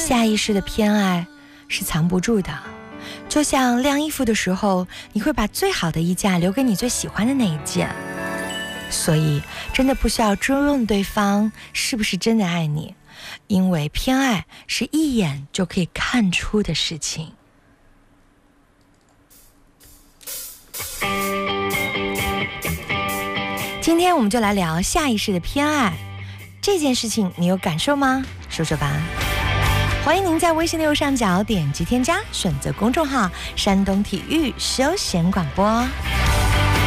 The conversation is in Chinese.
下意识的偏爱是藏不住的，就像晾衣服的时候，你会把最好的衣架留给你最喜欢的那一件。所以真的不需要追问对方是不是真的爱你，因为偏爱是一眼就可以看出的事情。今天我们就来聊下意识的偏爱这件事情，你有感受吗？说说吧。欢迎您在微信的右上角点击添加，选择公众号山东体育休闲广播。